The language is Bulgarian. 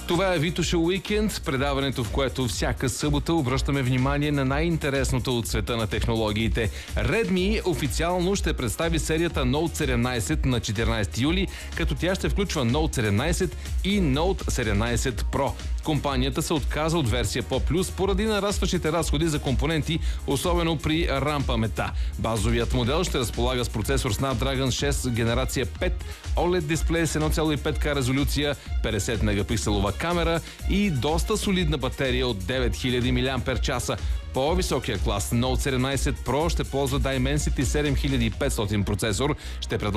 Това е Витоша Уикенд, предаването, в което всяка събота обръщаме внимание на най-интересното от света на технологиите. Redmi официално ще представи серията Note 17 на 14 юли, като тя ще включва Note 17 и Note 17 Pro. Компанията се отказа от версия Pro+, поради нарастващите разходи за компоненти, особено при RAM паметта. Базовият модел ще разполага с процесор Snapdragon 6 генерация 5, OLED дисплей с 1,5К резолюция, 50 мегапикселова камера и доста солидна батерия от 9000 мАч. По-високия клас Note 17 Pro ще ползва Dimensity 7500 процесор, ще предлага